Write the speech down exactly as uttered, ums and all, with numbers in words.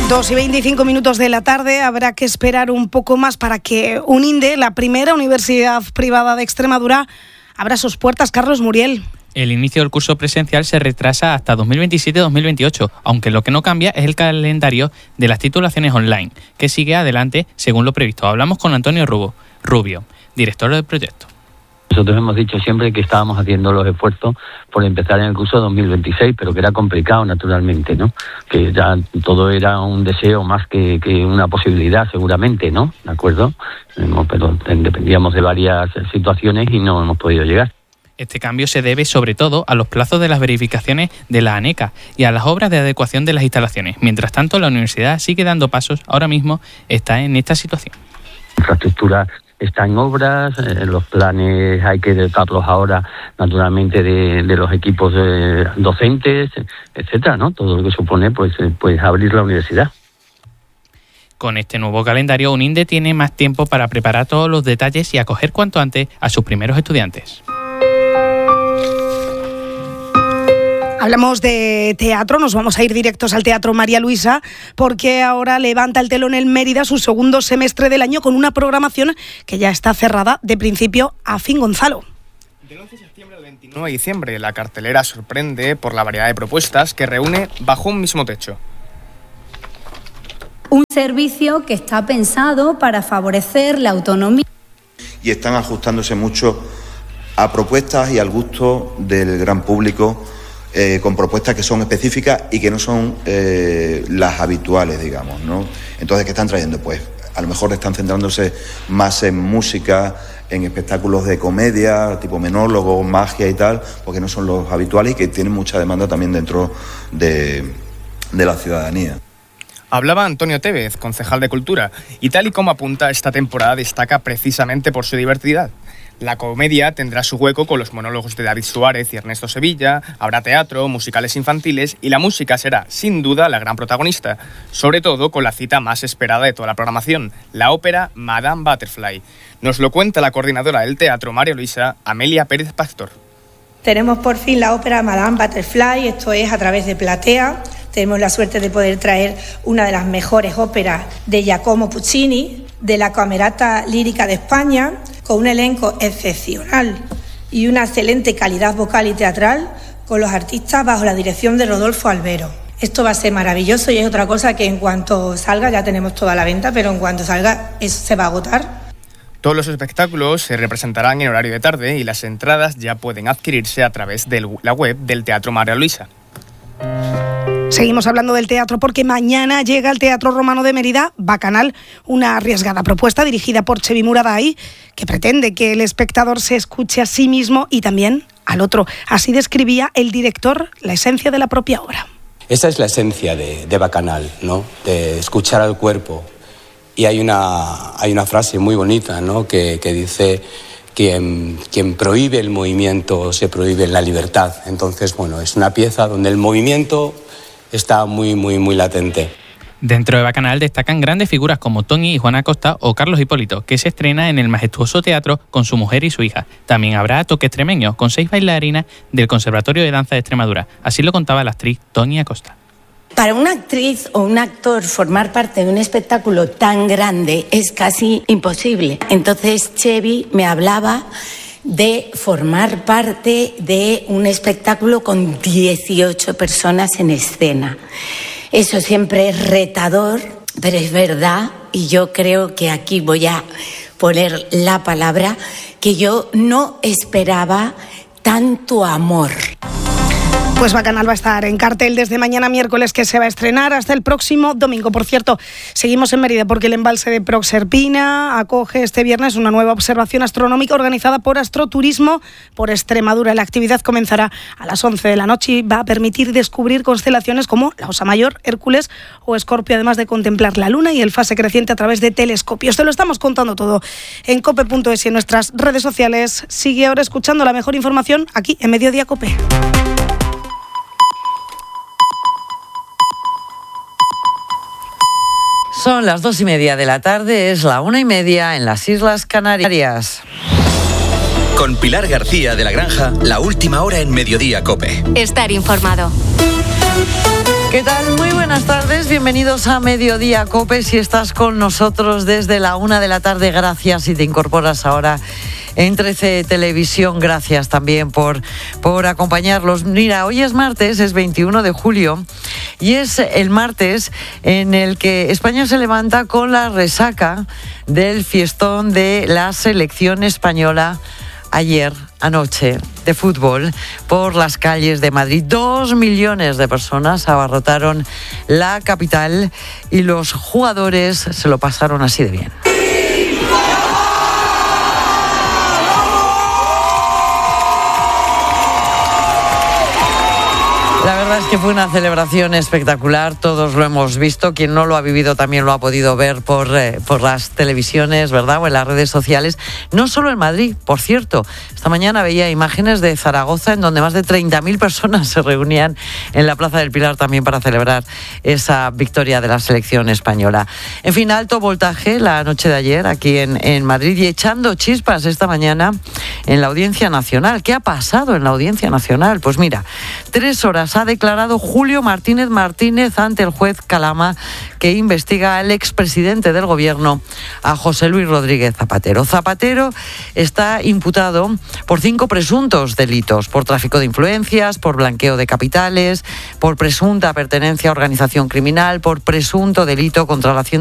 dos y veinticinco minutos de la tarde. Habrá que esperar un poco más para que UNINDE, la primera universidad privada de Extremadura, abra sus puertas. Carlos Muriel. El inicio del curso presencial se retrasa hasta dos mil veintisiete dos mil veintiocho, aunque lo que no cambia es el calendario de las titulaciones online, que sigue adelante según lo previsto. Hablamos con Antonio Rubio, Rubio, director del proyecto. Nosotros hemos dicho siempre que estábamos haciendo los esfuerzos por empezar en el curso dos mil veintiséis, pero que era complicado naturalmente, ¿no? Que ya todo era un deseo más que, que una posibilidad seguramente, ¿no? ¿De acuerdo? Pero dependíamos de varias situaciones y no hemos podido llegar. Este cambio se debe sobre todo a los plazos de las verificaciones de la ANECA y a las obras de adecuación de las instalaciones. Mientras tanto, la universidad sigue dando pasos. Ahora mismo está en esta situación. Infraestructura está en obras, eh, los planes hay que dotarlos ahora naturalmente de, de los equipos eh, docentes, etcétera, ¿no? Todo lo que supone pues, eh, pues abrir la universidad. Con este nuevo calendario, UNINDE tiene más tiempo para preparar todos los detalles y acoger cuanto antes a sus primeros estudiantes. Hablamos de teatro, nos vamos a ir directos al Teatro María Luisa, porque ahora levanta el telón en Mérida su segundo semestre del año con una programación que ya está cerrada de principio a fin. Gonzalo. Del once de septiembre al veintinueve de diciembre, la cartelera sorprende por la variedad de propuestas que reúne bajo un mismo techo. Un servicio que está pensado para favorecer la autonomía. Y están ajustándose mucho a propuestas y al gusto del gran público, Eh, con propuestas que son específicas y que no son eh, las habituales, digamos, ¿no? Entonces, ¿qué están trayendo? Pues a lo mejor están centrándose más en música, en espectáculos de comedia, tipo monólogo, magia y tal, porque no son los habituales y que tienen mucha demanda también dentro de, de la ciudadanía. Hablaba Antonio Tevez, concejal de Cultura, y tal y como apunta, esta temporada destaca precisamente por su diversidad. La comedia tendrá su hueco con los monólogos de David Suárez y Ernesto Sevilla, habrá teatro, musicales infantiles y la música será, sin duda, la gran protagonista, sobre todo con la cita más esperada de toda la programación, la ópera Madame Butterfly. Nos lo cuenta la coordinadora del Teatro María Luisa, Amelia Pérez Pastor. Tenemos por fin la ópera Madame Butterfly, esto es a través de Platea. Tenemos la suerte de poder traer una de las mejores óperas de Giacomo Puccini, de la Camerata Lírica de España, con un elenco excepcional y una excelente calidad vocal y teatral, con los artistas bajo la dirección de Rodolfo Albero. Esto va a ser maravilloso y es otra cosa que en cuanto salga, ya tenemos toda la venta, pero en cuanto salga eso se va a agotar. Todos los espectáculos se representarán en horario de tarde y las entradas ya pueden adquirirse a través de la web del Teatro María Luisa. Seguimos hablando del teatro porque mañana llega al Teatro Romano de Mérida Bacanal, una arriesgada propuesta dirigida por Chevy Muraday que pretende que el espectador se escuche a sí mismo y también al otro. Así describía el director la esencia de la propia obra. Esa es la esencia de, de Bacanal, ¿no? De escuchar al cuerpo. Y hay una, hay una frase muy bonita, ¿no? que, que dice: Quien, quien prohíbe el movimiento se prohíbe la libertad. Entonces, bueno, es una pieza donde el movimiento está muy, muy, muy latente. Dentro de Bacanal destacan grandes figuras como Toñi y Juana Costa o Carlos Hipólito, que se estrena en el majestuoso teatro con su mujer y su hija. También habrá toque extremeño, con seis bailarinas del Conservatorio de Danza de Extremadura. Así lo contaba la actriz Toñi Acosta. Para una actriz o un actor formar parte de un espectáculo tan grande es casi imposible. Entonces Chevy me hablaba de formar parte de un espectáculo con dieciocho personas en escena. Eso siempre es retador, pero es verdad, y yo creo que aquí voy a poner la palabra, que yo no esperaba tanto amor. Pues Bacanal va a estar en cartel desde mañana miércoles, que se va a estrenar, hasta el próximo domingo. Por cierto, seguimos en Mérida porque el embalse de Proserpina acoge este viernes una nueva observación astronómica organizada por Astroturismo por Extremadura. La actividad comenzará a las once de la noche y va a permitir descubrir constelaciones como la Osa Mayor, Hércules o Escorpio, además de contemplar la Luna y el fase creciente a través de telescopios. Te lo estamos contando todo en cope punto es y en nuestras redes sociales. Sigue ahora escuchando la mejor información aquí en Mediodía Cope. Son las dos y media de la tarde, es la una y media en las Islas Canarias. Con Pilar García de la Granja, la última hora en Mediodía Cope. Estar informado. ¿Qué tal? Muy buenas tardes, bienvenidos a Mediodía COPE. Si estás con nosotros desde la una de la tarde, gracias. Si te incorporas ahora en trece Televisión, gracias también por, por acompañarlos. Mira, hoy es martes, es veintiuno de julio, y es el martes en el que España se levanta con la resaca del fiestón de la selección española ayer, anoche, de fútbol por las calles de Madrid. Dos millones de personas abarrotaron la capital y los jugadores se lo pasaron así de bien. La verdad es que fue una celebración espectacular, todos lo hemos visto, quien no lo ha vivido también lo ha podido ver por, eh, por las televisiones, ¿verdad?, o en las redes sociales, no solo en Madrid, por cierto. Esta mañana veía imágenes de Zaragoza en donde más de treinta mil personas se reunían en la Plaza del Pilar también para celebrar esa victoria de la selección española. En fin, alto voltaje la noche de ayer aquí en, en Madrid y echando chispas esta mañana en la Audiencia Nacional. ¿Qué ha pasado en la Audiencia Nacional? Pues mira, tres horas ha declarado Julio Martínez Martínez ante el juez Calama, que investiga al expresidente del gobierno, a José Luis Rodríguez Zapatero. Zapatero está imputado por cinco presuntos delitos: por tráfico de influencias, por blanqueo de capitales, por presunta pertenencia a organización criminal, por presunto delito contra la hacienda